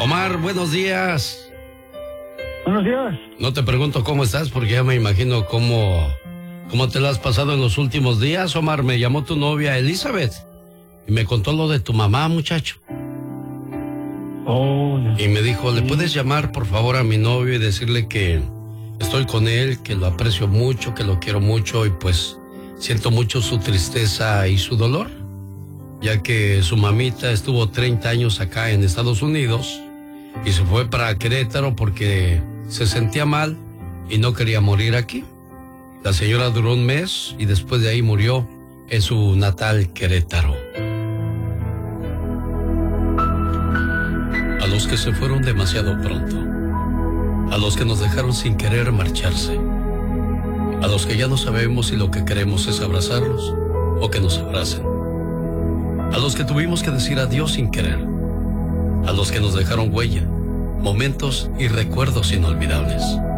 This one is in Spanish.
Omar, buenos días. Buenos días. No te pregunto cómo estás porque ya me imagino cómo te la has pasado en los últimos días. Omar, me llamó tu novia Elizabeth y me contó lo de tu mamá, muchacho. Oh, y me dijo, ¿le puedes llamar por favor a mi novio y decirle que estoy con él, que lo aprecio mucho, que lo quiero mucho y pues siento mucho su tristeza y su dolor, ya que su mamita estuvo 30 años acá en Estados Unidos y se fue para Querétaro porque se sentía mal y no quería morir aquí. La señora duró un mes y después de ahí murió en su natal Querétaro. A los que se fueron demasiado pronto, a los que nos dejaron sin querer marcharse, a los que ya no sabemos si lo que queremos es abrazarlos o que nos abracen, a los que tuvimos que decir adiós sin querer, a los que nos dejaron huella, momentos y recuerdos inolvidables.